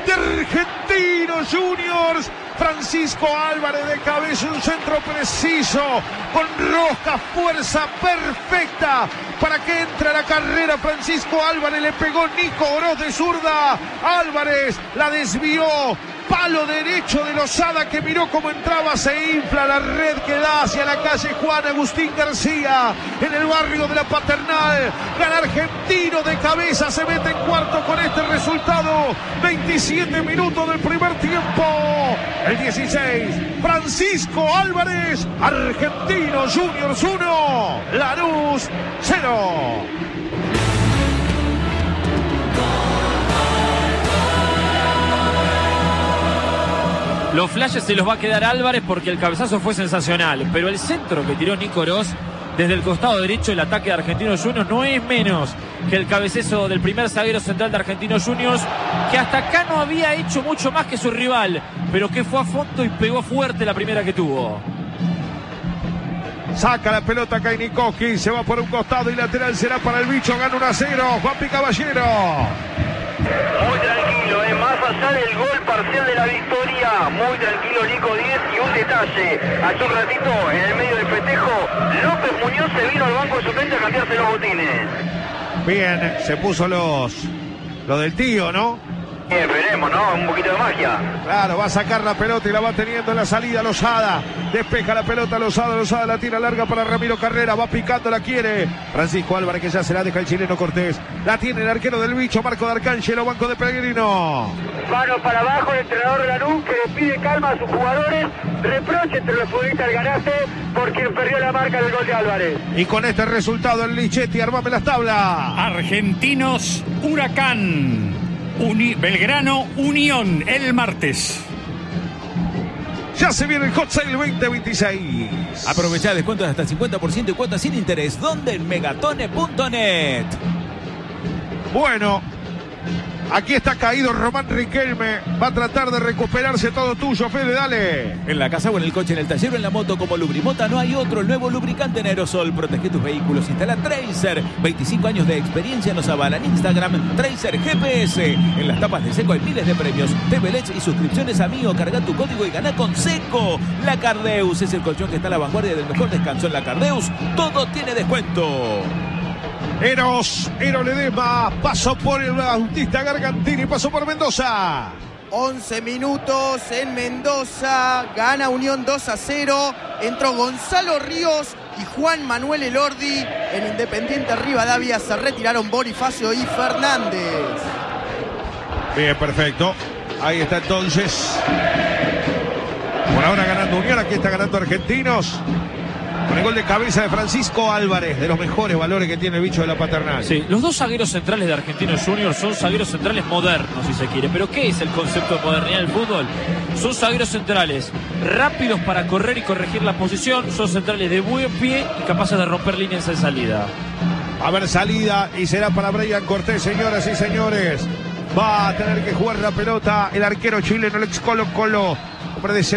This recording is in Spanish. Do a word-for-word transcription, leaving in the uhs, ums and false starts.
de Argentinos Juniors. Francisco Álvarez de cabeza, un centro preciso, con rosca, fuerza perfecta para que entre a la carrera. Francisco Álvarez le pegó Nico Oroz de zurda. Álvarez la desvió. Palo derecho de Lozada, que miró cómo entraba, se infla la red que da hacia la calle Juan Agustín García, en el barrio de la Paternal. Gana Argentino de cabeza, se mete en cuarto con este resultado. veintisiete minutos del primer tiempo. El dieciséis, Francisco Álvarez, Argentinos Juniors uno, Lanús cero. Los flashes se los va a quedar Álvarez porque el cabezazo fue sensacional, pero el centro que tiró Nico Oroz desde el costado derecho, el ataque de Argentinos Juniors, no es menos que el cabezazo del primer zaguero central de Argentinos Juniors, que hasta acá no había hecho mucho más que su rival, pero que fue a fondo y pegó fuerte la primera que tuvo. Saca la pelota Kainikoski, se va por un costado y lateral será para el bicho. Gana uno a cero, Juanpi Caballero. Muy tranquilo, eh, más allá del gol parcial de la victoria, muy tranquilo Nico Díez. Y un detalle, hace un ratito en el medio del festejo, López Muñoz se vino al banco de suplente a cambiarse los botines. Bien, se puso los lo del tío, ¿no? Bien, veremos, ¿no? Un poquito de magia. Claro, va a sacar la pelota y la va teniendo en la salida Lozada. Despeja la pelota Lozada, Lozada la tira larga para Ramiro Carrera, va picando, la quiere Francisco Álvarez, que ya se la deja el chileno Cortés. La tiene el arquero del bicho, Marco D'Arcangelo, banco de Pellegrino. Mano para abajo el entrenador de Lanús, que le pide calma a sus jugadores. Reproche entre los futbolistas del Ganaste por quien perdió la marca del gol de Álvarez. Y con este resultado el Lichetti, armame las tablas. Argentinos, Huracán. Uni, Belgrano, Unión, el martes. Ya se viene el Hot Sale veinte veintiséis. Aprovechá descuentos de hasta el cincuenta por ciento y cuotas sin interés. ¿Dónde? En megatone punto net. Bueno, aquí está caído Román Riquelme. Va a tratar de recuperarse. Todo tuyo, Fede, dale. En la casa o en el coche, en el taller o en la moto, como Lubrimota no hay otro. El nuevo lubricante en aerosol. Protege tus vehículos. Instala Tracer. veinticinco años de experiencia nos avalan. Instagram, Tracer G P S. En las tapas de Seco hay miles de premios. T V L E D y suscripciones amigo. Carga tu código y gana con Seco. La Cardeus es el colchón que está a la vanguardia del mejor descanso. En la Cardeus todo tiene descuento. Eros, Eros Ledesma, pasó por el Bautista Gargantini, pasó por Mendoza. once minutos en Mendoza, gana Unión dos a cero, entró Gonzalo Ríos y Juan Manuel Elordi. En Independiente Rivadavia se retiraron Bonifacio y Fernández. Bien, perfecto. Ahí está entonces. Por ahora ganando Unión, aquí está ganando Argentinos. Con el gol de cabeza de Francisco Álvarez, de los mejores valores que tiene el bicho de la Paternal. Sí, los dos zagueros centrales de Argentinos Juniors son zagueros centrales modernos, si se quiere. Pero ¿qué es el concepto de modernidad del fútbol? Son zagueros centrales rápidos para correr y corregir la posición. Son centrales de buen pie y capaces de romper líneas en salida. A ver, salida y será para Brian Cortés, señoras y señores. Va a tener que jugar la pelota el arquero chileno, el ex Colo Colo. Hombre de